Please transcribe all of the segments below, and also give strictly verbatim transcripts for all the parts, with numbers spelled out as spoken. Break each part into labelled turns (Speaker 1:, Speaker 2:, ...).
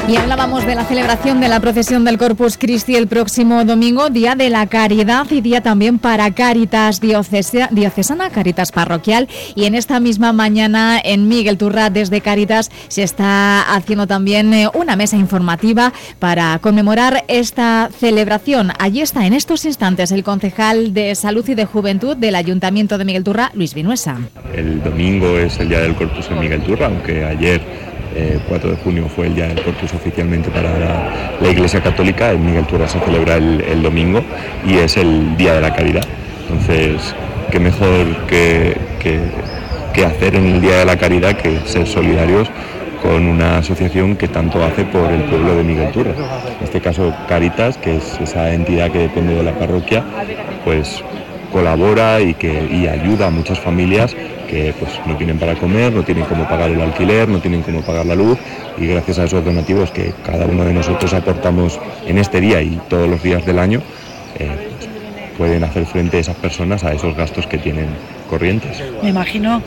Speaker 1: Y hablábamos de la celebración de la procesión del Corpus Christi el próximo domingo, Día de la Caridad y día también para Cáritas Diocesana, Cáritas Parroquial. Y en esta misma mañana en Miguel Turra, desde Cáritas, se está haciendo también una mesa informativa para conmemorar esta celebración. Allí está en estos instantes el concejal de Salud y de Juventud del Ayuntamiento de Miguel Turra, Luis Vinuesa.
Speaker 2: El domingo es el Día del Corpus en Miguel Turra, aunque ayer Eh, cuatro de junio fue el día del Corpus oficialmente para la, la Iglesia Católica. En Miguel Turra se celebra el, el domingo y es el Día de la Caridad. Entonces, qué mejor que, que, que hacer en el Día de la Caridad que ser solidarios con una asociación que tanto hace por el pueblo de Miguel Turra. En este caso, Cáritas, que es esa entidad que depende de la parroquia, pues colabora y, que, y ayuda a muchas familias que pues no tienen para comer, no tienen cómo pagar el alquiler, no tienen cómo pagar la luz, y gracias a esos donativos que cada uno de nosotros aportamos en este día y todos los días del año, eh, pues, pueden hacer frente a esas personas a esos gastos que tienen corrientes.
Speaker 3: Me imagino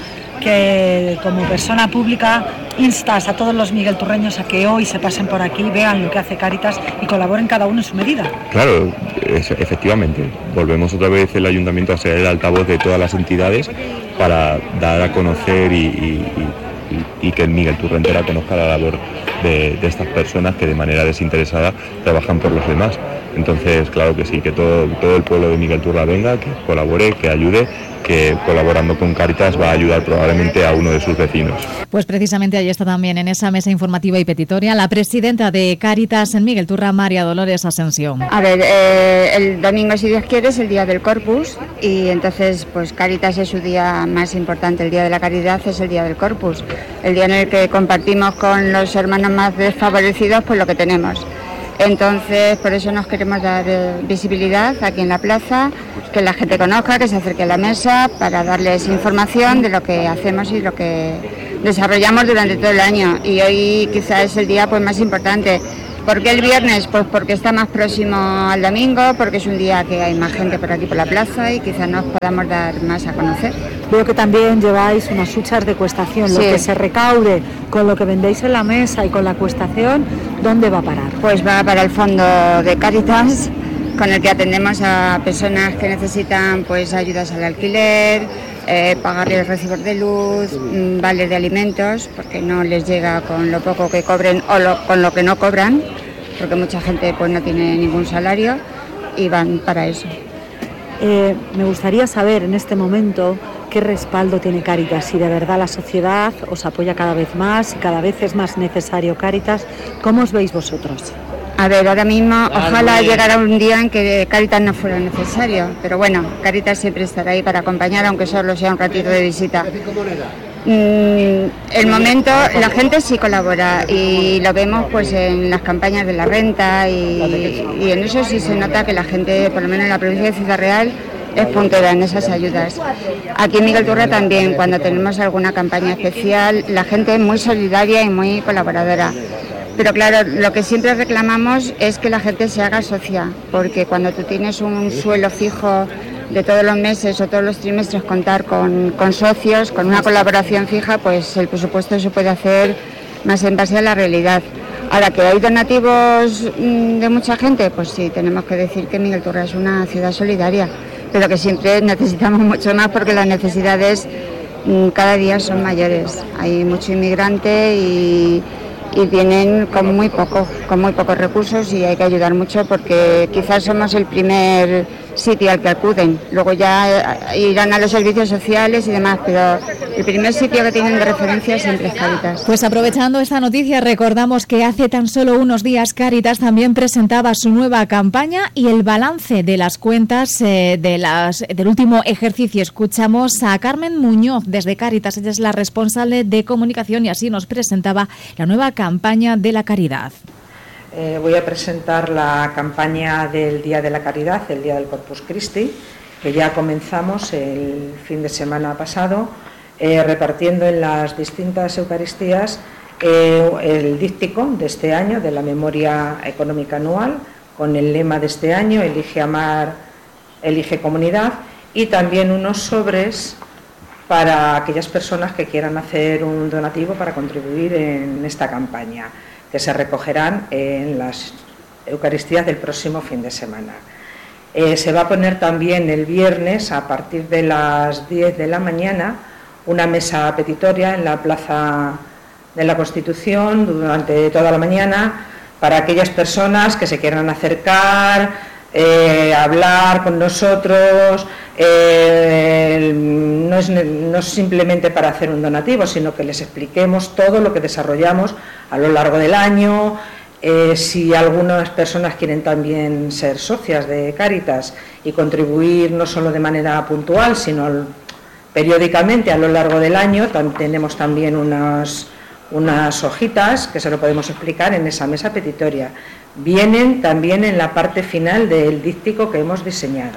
Speaker 3: que como persona pública instas a todos los miguelturreños a que hoy se pasen por aquí, vean lo que hace Cáritas y colaboren cada uno en su medida.
Speaker 2: Claro, es, efectivamente, volvemos otra vez el ayuntamiento a ser el altavoz de todas las entidades para dar a conocer y, y, y, y que el Miguel Turra entera conozca la labor de, de estas personas que de manera desinteresada trabajan por los demás. Entonces, claro que sí, que todo, todo el pueblo de Miguel Turra venga, que colabore, que ayude, que colaborando con Cáritas va a ayudar probablemente a uno de sus vecinos.
Speaker 1: Pues precisamente ahí está también en esa mesa informativa y petitoria la presidenta de Cáritas en Miguel Turra, María Dolores Ascensión.
Speaker 4: A ver, eh, el domingo, si Dios quiere, es el día del Corpus y entonces pues Cáritas es su día más importante. El día de la caridad es el día del Corpus, el día en el que compartimos con los hermanos más desfavorecidos pues lo que tenemos. Entonces, por eso nos queremos dar eh, visibilidad aquí en la plaza, que la gente conozca, que se acerque a la mesa para darles información de lo que hacemos y lo que desarrollamos durante todo el año. Y hoy quizás es el día pues más importante. ¿Por qué el viernes? Pues porque está más próximo al domingo, porque es un día que hay más gente por aquí por la plaza y quizás nos podamos dar más a conocer.
Speaker 3: Veo que también lleváis unas huchas de cuestación, sí. Lo que se recaude con lo que vendéis en la mesa y con la cuestación, ¿dónde va a parar?
Speaker 4: Pues va para el fondo de Cáritas, con el que atendemos a personas que necesitan pues ayudas al alquiler, eh, pagarles recibos de luz, mmm, vales de alimentos, porque no les llega con lo poco que cobren o lo, con lo que no cobran, porque mucha gente pues no tiene ningún salario y van para eso.
Speaker 3: Eh, me gustaría saber en este momento qué respaldo tiene Cáritas, si de verdad la sociedad os apoya cada vez más, si cada vez es más necesario Cáritas. ¿Cómo os veis vosotros?
Speaker 4: A ver, ahora mismo ojalá llegara un día en que Cáritas no fuera necesario, pero bueno, Cáritas siempre estará ahí para acompañar, aunque solo sea un ratito de visita. Mm, el momento, la gente sí colabora y lo vemos pues en las campañas de la renta y, y en eso sí se nota que la gente, por lo menos en la provincia de Ciudad Real, es puntera en esas ayudas. Aquí en Miguel Turra también, cuando tenemos alguna campaña especial, la gente es muy solidaria y muy colaboradora. Pero claro, lo que siempre reclamamos es que la gente se haga socia, porque cuando tú tienes un suelo fijo de todos los meses o todos los trimestres, contar con, con socios, con una colaboración fija, pues el presupuesto se puede hacer más en base a la realidad. Ahora, que hay donativos de mucha gente, pues sí, tenemos que decir que Miguel Turra es una ciudad solidaria, pero que siempre necesitamos mucho más porque las necesidades cada día son mayores. Hay mucho inmigrante y... y vienen con muy poco, con muy pocos recursos y hay que ayudar mucho porque quizás somos el primer sitio al que acuden. Luego ya irán a los servicios sociales y demás, pero el primer sitio que tienen de referencia siempre es Cáritas.
Speaker 1: Pues aprovechando esta noticia, recordamos que hace tan solo unos días Cáritas también presentaba su nueva campaña y el balance de las cuentas eh, de las, del último ejercicio. Escuchamos a Carmen Muñoz desde Cáritas, ella es la responsable de comunicación y así nos presentaba la nueva campaña de la caridad.
Speaker 5: Eh, voy a presentar la campaña del Día de la Caridad, el Día del Corpus Christi, que ya comenzamos el fin de semana pasado, eh, repartiendo en las distintas Eucaristías eh, el díptico de este año, de la memoria económica anual, con el lema de este año, Elige Amar, Elige Comunidad, y también unos sobres para aquellas personas que quieran hacer un donativo para contribuir en esta campaña. que se recogerán en las Eucaristías del próximo fin de semana. Eh, se va a poner también el viernes, a partir de las diez de la mañana, una mesa petitoria en la Plaza de la Constitución durante toda la mañana para aquellas personas que se quieran acercar, Eh, hablar con nosotros, eh, no, es, no es simplemente para hacer un donativo, sino que les expliquemos todo lo que desarrollamos a lo largo del año. Eh, si algunas personas quieren también ser socias de Cáritas y contribuir no solo de manera puntual, sino al, periódicamente a lo largo del año, tam, tenemos también unas, unas hojitas que se lo podemos explicar en esa mesa petitoria. Vienen también en la parte final del díptico que hemos diseñado.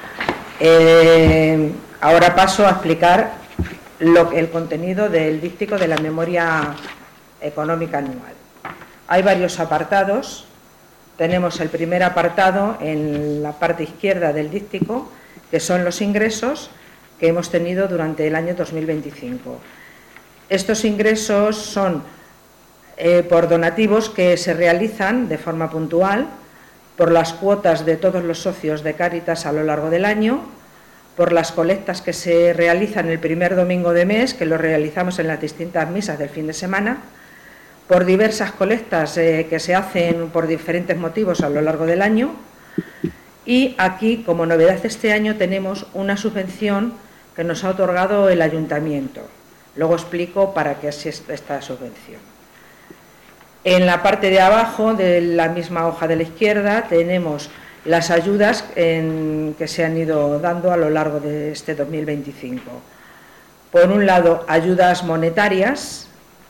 Speaker 5: Eh, ahora paso a explicar lo, el contenido del díptico de la memoria económica anual. Hay varios apartados. Tenemos el primer apartado en la parte izquierda del díptico, que son los ingresos que hemos tenido durante el año dos mil veinticinco. Estos ingresos son Eh, por donativos que se realizan de forma puntual, por las cuotas de todos los socios de Cáritas a lo largo del año, por las colectas que se realizan el primer domingo de mes, que lo realizamos en las distintas misas del fin de semana, por diversas colectas eh, que se hacen por diferentes motivos a lo largo del año, y aquí, como novedad este año, tenemos una subvención que nos ha otorgado el Ayuntamiento. Luego explico para qué es esta subvención. En la parte de abajo de la misma hoja de la izquierda tenemos las ayudas en, que se han ido dando a lo largo de este dos mil veinticinco. Por un lado, ayudas monetarias,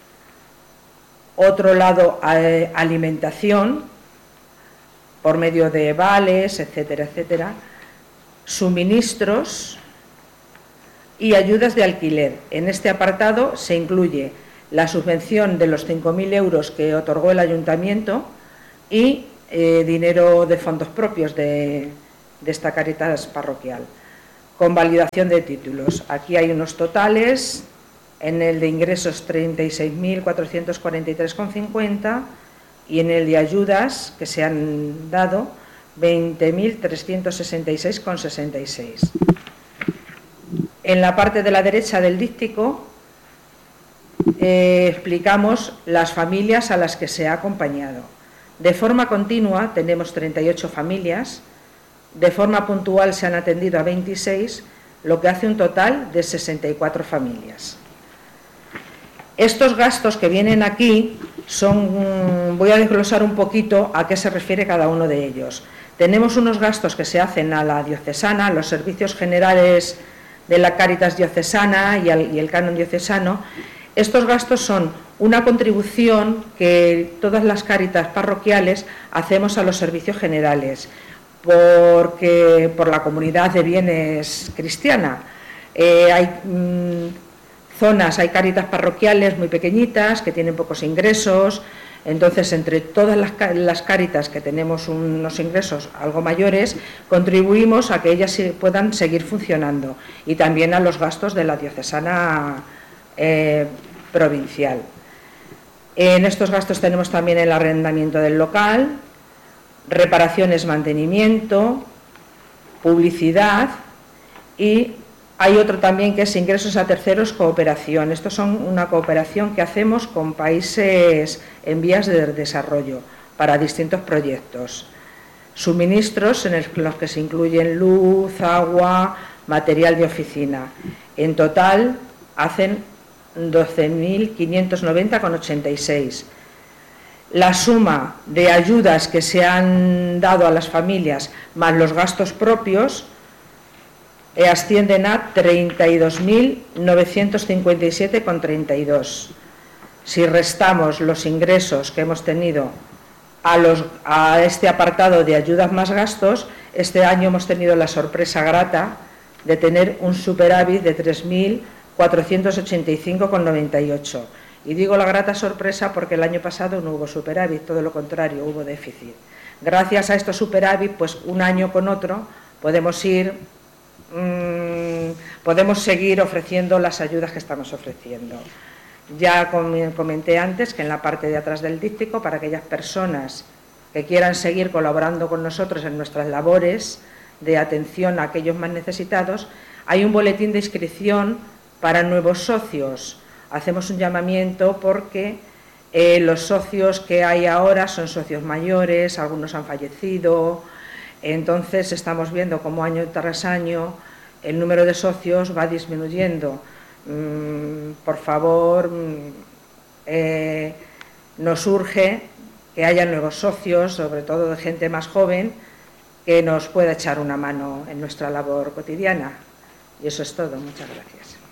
Speaker 5: otro lado, eh, alimentación, por medio de vales, etcétera, etcétera, suministros y ayudas de alquiler. En este apartado se incluye la subvención de los cinco mil euros que otorgó el Ayuntamiento y eh, dinero de fondos propios de, de esta Cáritas parroquial, con validación de títulos. Aquí hay unos totales, en el de ingresos treinta y seis mil cuatrocientos cuarenta y tres coma cincuenta y en el de ayudas que se han dado veinte mil trescientos sesenta y seis coma sesenta y seis. En la parte de la derecha del díptico Eh, explicamos las familias a las que se ha acompañado. De forma continua tenemos treinta y ocho familias, de forma puntual se han atendido a veintiséis, lo que hace un total de sesenta y cuatro familias. Estos gastos que vienen aquí son, voy a desglosar un poquito a qué se refiere cada uno de ellos. Tenemos unos gastos que se hacen a la diocesana, a los servicios generales de la Cáritas diocesana y, al, y el canon diocesano. Estos gastos son una contribución que todas las Cáritas parroquiales hacemos a los servicios generales, porque por la comunidad de bienes cristiana. Eh, hay mmm, zonas, hay Cáritas parroquiales muy pequeñitas que tienen pocos ingresos, entonces entre todas las, las Cáritas que tenemos unos ingresos algo mayores, contribuimos a que ellas puedan seguir funcionando y también a los gastos de la diocesana Eh, provincial. En estos gastos tenemos también el arrendamiento del local, reparaciones, mantenimiento, publicidad y hay otro también que es ingresos a terceros, cooperación. Estos son una cooperación que hacemos con países en vías de desarrollo para distintos proyectos. Suministros en los que se incluyen luz, agua, material de oficina. En total hacen doce mil quinientos noventa coma ochenta y seis. La suma de ayudas que se han dado a las familias más los gastos propios eh, ascienden a treinta y dos mil novecientos cincuenta y siete coma treinta y dos. Si restamos los ingresos que hemos tenido a, los, a este apartado de ayudas más gastos, este año hemos tenido la sorpresa grata de tener un superávit de tres mil cuatrocientos ochenta y cinco coma noventa y ocho. Y digo la grata sorpresa porque el año pasado no hubo superávit, todo lo contrario, hubo déficit. Gracias a estos superávit, pues un año con otro podemos ir, mmm, podemos seguir ofreciendo las ayudas que estamos ofreciendo. Ya comenté antes que en la parte de atrás del díptico, para aquellas personas que quieran seguir colaborando con nosotros en nuestras labores de atención a aquellos más necesitados, hay un boletín de inscripción para nuevos socios. Hacemos un llamamiento porque eh, los socios que hay ahora son socios mayores, algunos han fallecido, entonces estamos viendo cómo año tras año el número de socios va disminuyendo. Mm, por favor, mm, eh, nos urge que haya nuevos socios, sobre todo de gente más joven, que nos pueda echar una mano en nuestra labor cotidiana. Y eso es todo. Muchas gracias.